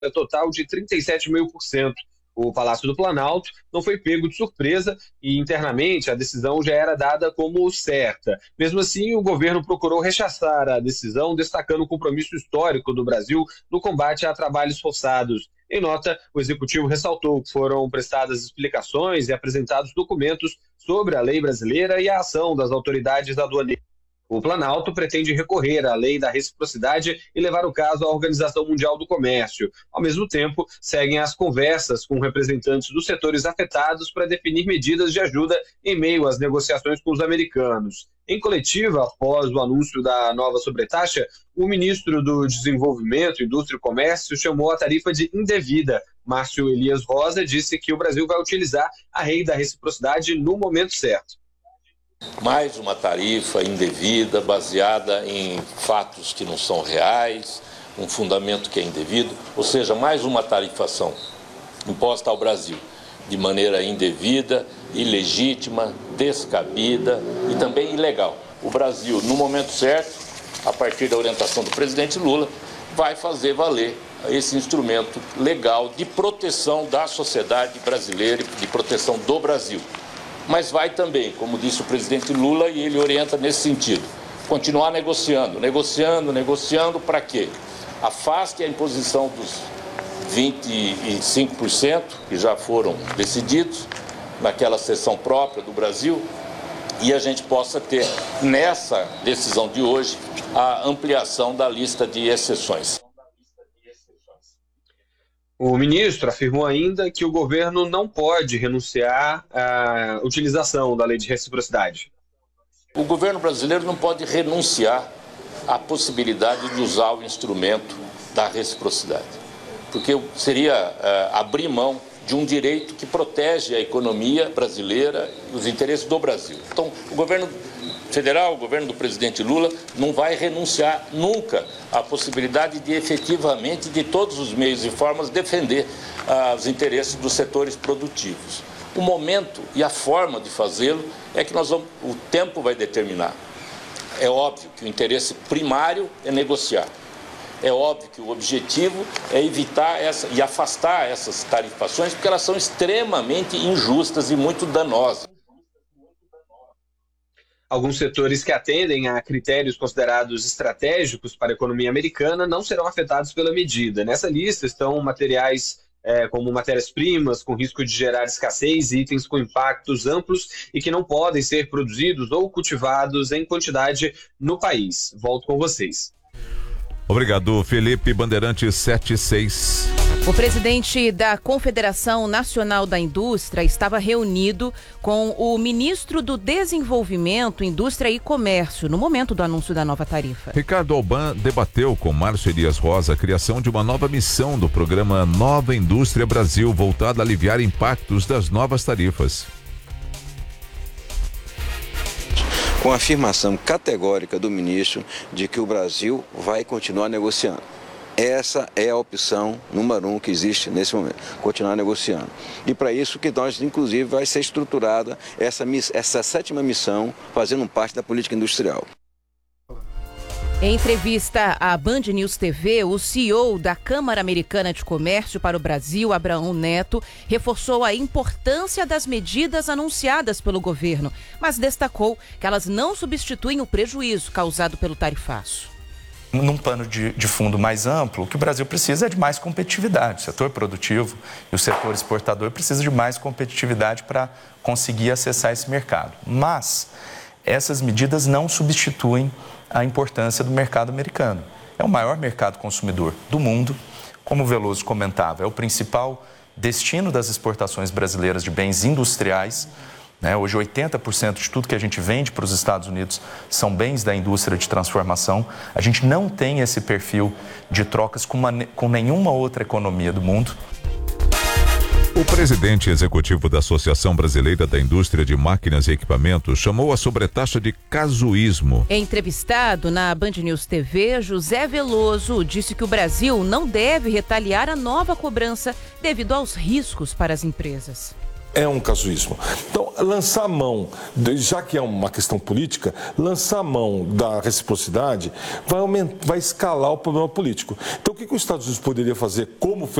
total de 37,5%. O Palácio do Planalto não foi pego de surpresa e, internamente, a decisão já era dada como certa. Mesmo assim, o governo procurou rechaçar a decisão, destacando o compromisso histórico do Brasil no combate a trabalhos forçados. Em nota, o executivo ressaltou que foram prestadas explicações e apresentados documentos sobre a lei brasileira e a ação das autoridades aduaneiras. O Planalto pretende recorrer à lei da reciprocidade e levar o caso à Organização Mundial do Comércio. Ao mesmo tempo, seguem as conversas com representantes dos setores afetados para definir medidas de ajuda em meio às negociações com os americanos. Em coletiva, após o anúncio da nova sobretaxa, o ministro do Desenvolvimento, Indústria e Comércio chamou a tarifa de indevida. Márcio Elias Rosa disse que o Brasil vai utilizar a lei da reciprocidade no momento certo. Mais uma tarifa indevida, baseada em fatos que não são reais, um fundamento que é indevido, ou seja, mais uma tarifação imposta ao Brasil de maneira indevida, ilegítima, descabida e também ilegal. O Brasil, no momento certo, a partir da orientação do presidente Lula, vai fazer valer esse instrumento legal de proteção da sociedade brasileira e de proteção do Brasil. Mas vai também, como disse o presidente Lula, e ele orienta nesse sentido, continuar negociando para quê? Afaste a imposição dos 25% que já foram decididos naquela sessão própria do Brasil e a gente possa ter, nessa decisão de hoje, a ampliação da lista de exceções. O ministro afirmou ainda que o governo não pode renunciar à utilização da lei de reciprocidade. O governo brasileiro não pode renunciar à possibilidade de usar o instrumento da reciprocidade, porque seria abrir mão de um direito que protege a economia brasileira e os interesses do Brasil. Então, o governo federal, o governo do presidente Lula, não vai renunciar nunca à possibilidade de efetivamente, de todos os meios e formas, defender os interesses dos setores produtivos. O momento e a forma de fazê-lo é que o tempo vai determinar. É óbvio que o interesse primário é negociar. É óbvio que o objetivo é evitar e afastar essas tarifações, porque elas são extremamente injustas e muito danosas. Alguns setores que atendem a critérios considerados estratégicos para a economia americana não serão afetados pela medida. Nessa lista estão materiais como matérias-primas, com risco de gerar escassez, e itens com impactos amplos e que não podem ser produzidos ou cultivados em quantidade no país. Volto com vocês. Obrigado, Felipe Bandeirante 76. O presidente da Confederação Nacional da Indústria estava reunido com o ministro do Desenvolvimento, Indústria e Comércio no momento do anúncio da nova tarifa. Ricardo Alban debateu com Márcio Elias Rosa a criação de uma nova missão do programa Nova Indústria Brasil, voltada a aliviar impactos das novas tarifas. Com a afirmação categórica do ministro de que o Brasil vai continuar negociando. Essa é a opção número 1 que existe nesse momento, continuar negociando. E para isso que nós, inclusive, vai ser estruturada essa 7ª missão, fazendo parte da política industrial. Em entrevista à Band News TV, o CEO da Câmara Americana de Comércio para o Brasil, Abraão Neto, reforçou a importância das medidas anunciadas pelo governo, mas destacou que elas não substituem o prejuízo causado pelo tarifaço. Num plano de fundo mais amplo, o que o Brasil precisa é de mais competitividade. O setor produtivo e o setor exportador precisam de mais competitividade para conseguir acessar esse mercado. Mas essas medidas não substituem a importância do mercado americano. É o maior mercado consumidor do mundo. Como o Veloso comentava, é o principal destino das exportações brasileiras de bens industriais. Hoje, 80% de tudo que a gente vende para os Estados Unidos são bens da indústria de transformação. A gente não tem esse perfil de trocas com nenhuma outra economia do mundo. O presidente executivo da Associação Brasileira da Indústria de Máquinas e Equipamentos chamou a sobretaxa de casuísmo. Entrevistado na Band News TV, José Veloso disse que o Brasil não deve retaliar a nova cobrança devido aos riscos para as empresas. é um casuísmo. Então, lançar mão, já que é uma questão política, lançar mão da reciprocidade vai escalar o problema político. Então, o que os Estados Unidos poderia fazer, como